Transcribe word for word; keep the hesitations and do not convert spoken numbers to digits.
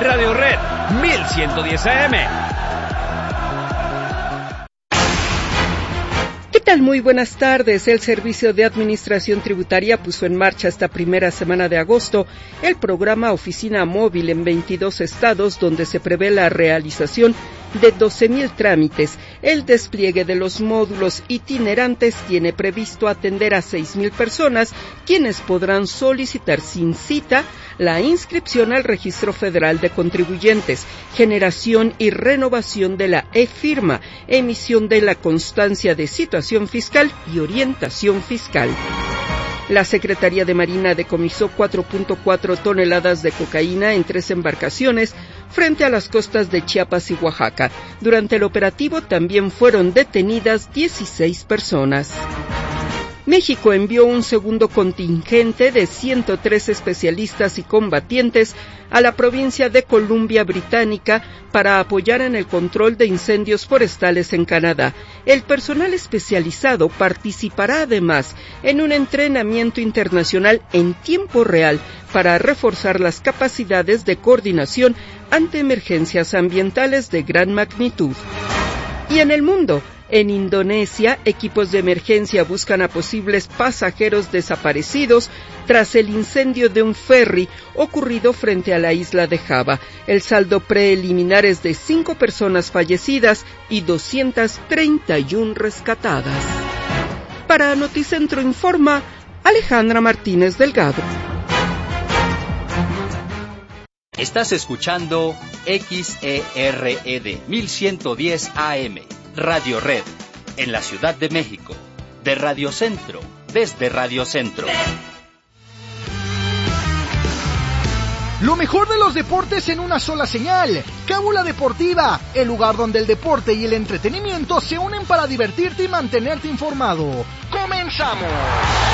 Radio Red mil ciento diez A M. ¿Qué tal? Muy buenas tardes. El Servicio de Administración Tributaria puso en marcha esta primera semana de agosto el programa Oficina Móvil en veintidós estados, donde se prevé la realización de doce mil trámites. El despliegue de los módulos itinerantes tiene previsto atender a seis mil personas, quienes podrán solicitar sin cita la inscripción al Registro Federal de Contribuyentes, generación y renovación de la e-firma, emisión de la constancia de situación fiscal y orientación fiscal. La Secretaría de Marina decomisó cuatro punto cuatro toneladas de cocaína en tres embarcaciones frente a las costas de Chiapas y Oaxaca. Durante el operativo también fueron detenidas dieciséis personas. México envió un segundo contingente de ciento tres especialistas y combatientes a la provincia de Columbia Británica para apoyar en el control de incendios forestales en Canadá. El personal especializado participará además en un entrenamiento internacional en tiempo real para reforzar las capacidades de coordinación ante emergencias ambientales de gran magnitud. Y en el mundo, en Indonesia, equipos de emergencia buscan a posibles pasajeros desaparecidos tras el incendio de un ferry ocurrido frente a la isla de Java. El saldo preliminar es de cinco personas fallecidas y doscientas treinta y una rescatadas. Para Noticentro Informa, Alejandra Martínez Delgado. Estás escuchando X E R E D mil ciento diez A M. Radio Red, en la Ciudad de México, de Radio Centro, desde Radio Centro. Lo mejor de los deportes en una sola señal. Cábula Deportiva, el lugar donde el deporte y el entretenimiento se unen para divertirte y mantenerte informado. ¡Comenzamos!